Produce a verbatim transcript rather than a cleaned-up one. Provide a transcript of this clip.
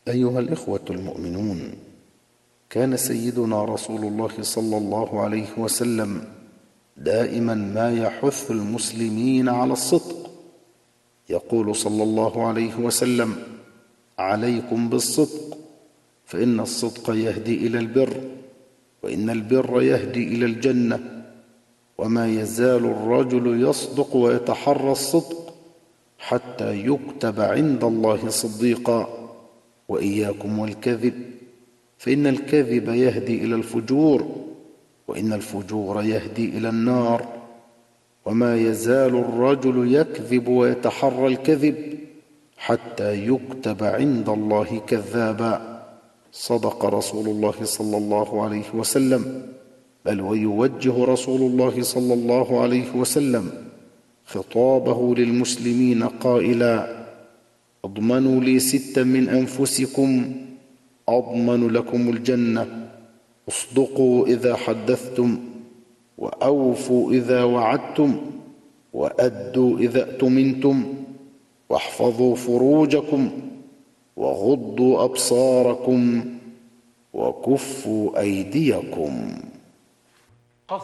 أيها الإخوة المؤمنون، كان سيدنا رسول الله صلى الله عليه وسلم دائما ما يحث المسلمين على الصدق. يقول صلى الله عليه وسلم: عليكم بالصدق، فإن الصدق يهدي إلى البر، وإن البر يهدي إلى الجنة، وما يزال الرجل يصدق ويتحرى الصدق حتى يكتب عند الله صديقا. وإياكم والكذب، فإن الكذب يهدي إلى الفجور، وإن الفجور يهدي إلى النار. وما يزال الرجل يكذب ويتحرى الكذب حتى يكتب عند الله كذابا. صدق رسول الله صلى الله عليه وسلم، بل ويوجه رسول الله صلى الله عليه وسلم خطابه للمسلمين قائلا: اضمنوا لي ستا من أنفسكم أضمن لكم الجنة، اصدقوا إذا حدثتم، وأوفوا إذا وعدتم، وأدوا إذا اؤتمنتم، واحفظوا فروجكم، وغضوا أبصاركم، وكفوا أيديكم.